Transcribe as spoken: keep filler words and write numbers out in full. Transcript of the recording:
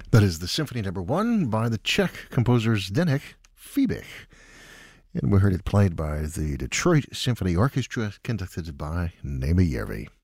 That is the Symphony Number One by the Czech composers Zdeněk Fibich. And we heard it played by the Detroit Symphony Orchestra, conducted by Nema Järvi.